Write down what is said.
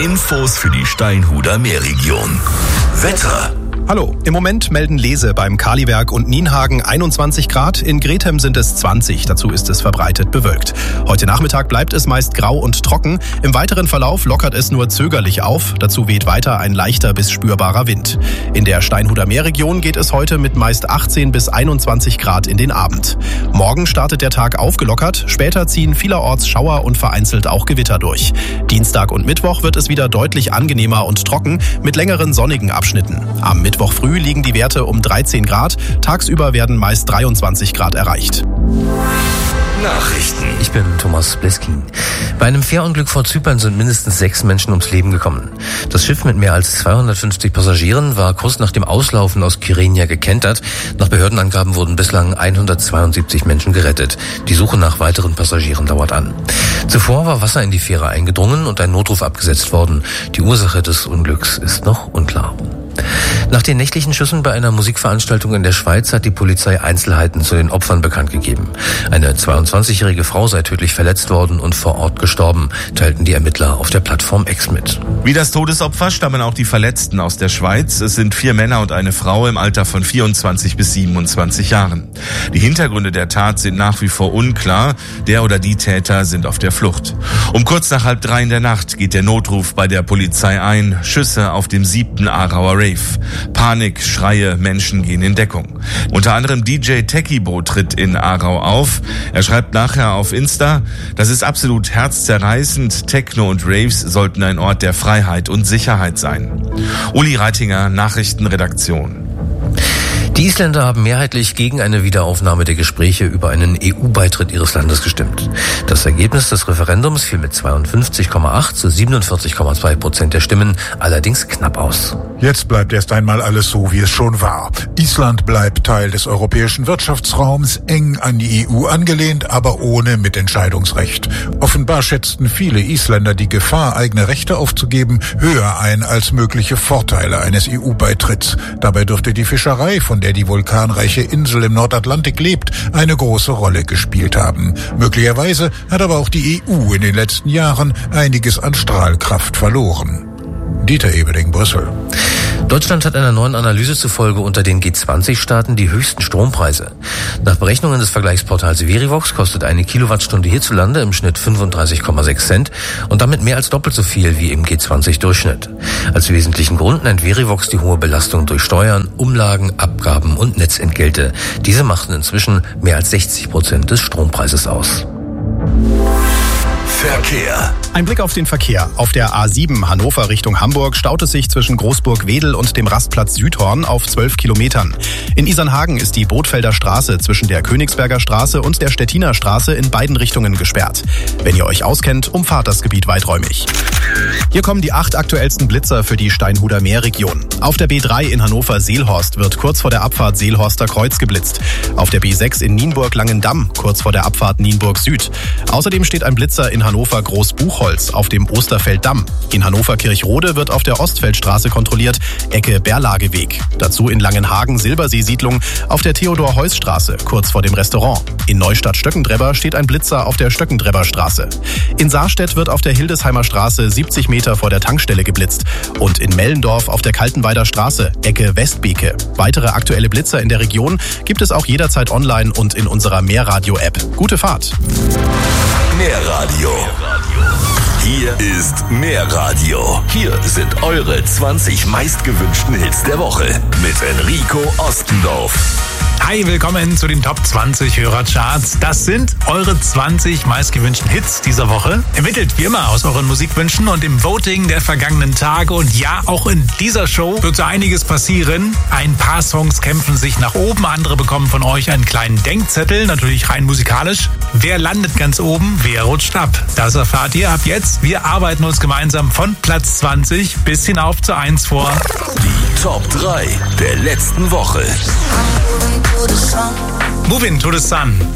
Infos für die Steinhuder Meerregion. Wetter. Hallo, im Moment melden Lese beim Kaliberg und Nienhagen 21 Grad, in Grethem sind es 20, dazu ist es verbreitet bewölkt. Heute Nachmittag bleibt es meist grau und trocken, im weiteren Verlauf lockert es nur zögerlich auf, dazu weht weiter ein leichter bis spürbarer Wind. In der Steinhuder Meerregion geht es heute mit meist 18 bis 21 Grad in den Abend. Morgen startet der Tag aufgelockert, später ziehen vielerorts Schauer und vereinzelt auch Gewitter durch. Dienstag und Mittwoch wird es wieder deutlich angenehmer und trocken, mit längeren sonnigen Abschnitten. Am Mittwoch früh liegen die Werte um 13 Grad, tagsüber werden meist 23 Grad erreicht. Nachrichten. Ich bin Thomas Bleskin. Bei einem Fährunglück vor Zypern sind mindestens 6 Menschen ums Leben gekommen. Das Schiff mit mehr als 250 Passagieren war kurz nach dem Auslaufen aus Kyrenia gekentert. Nach Behördenangaben wurden bislang 172 Menschen gerettet. Die Suche nach weiteren Passagieren dauert an. Zuvor war Wasser in die Fähre eingedrungen und ein Notruf abgesetzt worden. Die Ursache des Unglücks ist noch unklar. Nach den nächtlichen Schüssen bei einer Musikveranstaltung in der Schweiz hat die Polizei Einzelheiten zu den Opfern bekannt gegeben. Eine 22-jährige Frau sei tödlich verletzt worden und vor Ort gestorben, teilten die Ermittler auf der Plattform X mit. Wie das Todesopfer stammen auch die Verletzten aus der Schweiz. Es sind 4 Männer und eine Frau im Alter von 24 bis 27 Jahren. Die Hintergründe der Tat sind nach wie vor unklar. Der oder die Täter sind auf der Flucht. Um kurz nach 2:30 in der Nacht geht der Notruf bei der Polizei ein. Schüsse auf dem 7. Aarauer Rave. Panik, Schreie, Menschen gehen in Deckung. Unter anderem DJ Techibo tritt in Aarau auf. Er schreibt nachher auf Insta: Das ist absolut herzzerreißend. Techno und Raves sollten ein Ort der Freiheit und Sicherheit sein. Uli Reitinger, Nachrichtenredaktion. Die Isländer haben mehrheitlich gegen eine Wiederaufnahme der Gespräche über einen EU-Beitritt ihres Landes gestimmt. Das Ergebnis des Referendums fiel mit 52,8 zu 47,2% der Stimmen allerdings knapp aus. Jetzt bleibt erst einmal alles so, wie es schon war. Island bleibt Teil des europäischen Wirtschaftsraums, eng an die EU angelehnt, aber ohne Mitentscheidungsrecht. Offenbar schätzten viele Isländer die Gefahr, eigene Rechte aufzugeben, höher ein als mögliche Vorteile eines EU-Beitritts. Dabei dürfte die Fischerei, von der die vulkanreiche Insel im Nordatlantik lebt, eine große Rolle gespielt haben. Möglicherweise hat aber auch die EU in den letzten Jahren einiges an Strahlkraft verloren. Dieter Eberding, Brüssel. Deutschland hat einer neuen Analyse zufolge unter den G20-Staaten die höchsten Strompreise. Nach Berechnungen des Vergleichsportals Verivox kostet eine Kilowattstunde hierzulande im Schnitt 35,6 Cent und damit mehr als doppelt so viel wie im G20-Durchschnitt. Als wesentlichen Grund nennt Verivox die hohe Belastung durch Steuern, Umlagen, Abgaben und Netzentgelte. Diese machten inzwischen mehr als 60% des Strompreises aus. Verkehr. Ein Blick auf den Verkehr. Auf der A7 Hannover Richtung Hamburg staut es sich zwischen Großburg-Wedel und dem Rastplatz Südhorn auf 12 Kilometern. In Isernhagen ist die Bootfelder Straße zwischen der Königsberger Straße und der Stettiner Straße in beiden Richtungen gesperrt. Wenn ihr euch auskennt, umfahrt das Gebiet weiträumig. Hier kommen die 8 aktuellsten Blitzer für die Steinhuder Meerregion. Auf der B3 in Hannover-Seelhorst wird kurz vor der Abfahrt Seelhorster Kreuz geblitzt. Auf der B6 in Nienburg-Langendamm kurz vor der Abfahrt Nienburg Süd. Außerdem steht ein Blitzer in Hannover Großbuchholz auf dem Osterfelddamm. In Hannover Kirchrode wird auf der Ostfeldstraße kontrolliert, Ecke Berlageweg. Dazu in Langenhagen Silbersee-Siedlung auf der Theodor-Heuss-Straße, kurz vor dem Restaurant. In Neustadt-Stöckendrebber steht ein Blitzer auf der Stöckendrebber-Straße. In Saarstedt wird auf der Hildesheimer Straße 70 Meter vor der Tankstelle geblitzt. Und in Mellendorf auf der Kaltenweider Straße, Ecke Westbeke. Weitere aktuelle Blitzer in der Region gibt es auch jederzeit online und in unserer Meerradio-App. Gute Fahrt! Meerradio. Hier ist Meerradio. Hier sind eure 20 meistgewünschten Hits der Woche mit Enrico Ostendorf. Hi, willkommen zu den Top 20 Hörercharts. Das sind eure 20 meistgewünschten Hits dieser Woche. Ermittelt wie immer aus euren Musikwünschen und im Voting der vergangenen Tage. Und ja, auch in dieser Show wird so einiges passieren. Ein paar Songs kämpfen sich nach oben, andere bekommen von euch einen kleinen Denkzettel, natürlich rein musikalisch. Wer landet ganz oben, wer rutscht ab? Das erfahrt ihr ab jetzt. Wir arbeiten uns gemeinsam von Platz 20 bis hinauf zu 1 vor. Die Top 3 der letzten Woche. Moving to the Sun.